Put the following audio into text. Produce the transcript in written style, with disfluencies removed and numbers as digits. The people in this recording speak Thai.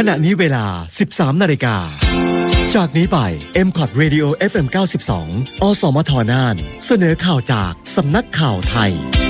ขณะนี้เวลา 13 นาฬิกาจากนี้ไป MCOT Radio FM 92 อสมทน่านเสนอข่าวจากสำนักข่าวไทย